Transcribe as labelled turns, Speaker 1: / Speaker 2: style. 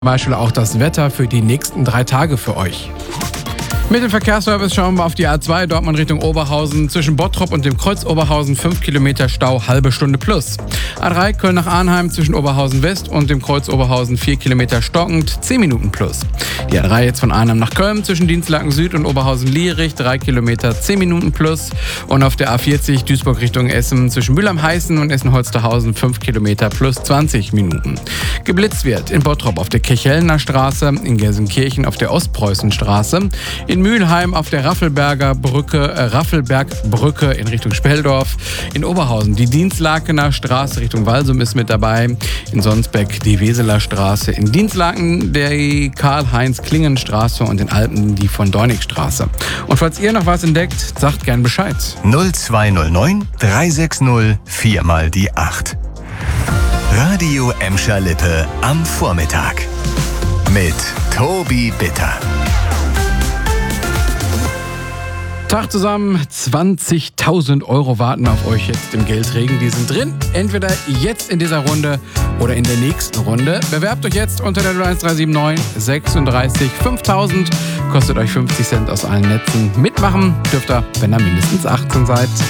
Speaker 1: Zum Beispiel auch das Wetter für die nächsten 3 Tage für euch. Mit dem Verkehrsservice schauen wir auf die A2 Dortmund Richtung Oberhausen. Zwischen Bottrop und dem Kreuz Oberhausen 5 Kilometer Stau, halbe Stunde plus. A3 Köln nach Arnheim zwischen Oberhausen West und dem Kreuz Oberhausen 4 Kilometer stockend, 10 Minuten plus. Die A3 jetzt von Arnheim nach Köln zwischen Dienstlaken Süd und Oberhausen-Lierich 3 Kilometer, 10 Minuten plus. Und auf der A40 Duisburg Richtung Essen zwischen Mülheim-Heißen und Essen-Holsterhausen 5 Kilometer plus 20 Minuten. Geblitzt wird in Bottrop auf der Kirchhellner Straße, in Gelsenkirchen auf der Ostpreußenstraße, in Mülheim auf der Raffelbergbrücke in Richtung Speldorf, in Oberhausen die Dienstlakener Straße Richtung Walsum ist mit dabei, in Sonsbeck die Weseler Straße, in Dienstlaken die Karl-Heinz-Klingen-Straße und in Alpen die von Dornigstraße. Und falls ihr noch was entdeckt, sagt gern Bescheid.
Speaker 2: 0209 360 4 mal die 8. Radio Emscher Lippe am Vormittag mit Tobi Bitter.
Speaker 1: Tag zusammen, 20.000 Euro warten auf euch jetzt im Geldregen. Die sind drin, entweder jetzt in dieser Runde oder in der nächsten Runde. Bewerbt euch jetzt unter der 01379 36 5000. Kostet euch 50 Cent aus allen Netzen. Mitmachen dürft ihr, wenn ihr mindestens 18 seid.